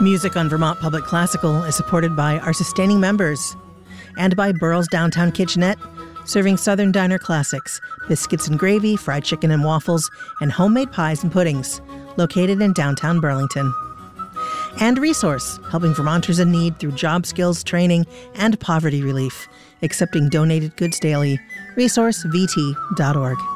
Music on Vermont Public Classical is supported by our sustaining members and by Burl's Downtown Kitchenette, serving Southern Diner classics, biscuits and gravy, fried chicken and waffles, and homemade pies and puddings, located in downtown Burlington. And Resource, helping Vermonters in need through job skills training and poverty relief, accepting donated goods daily. ResourceVT.org.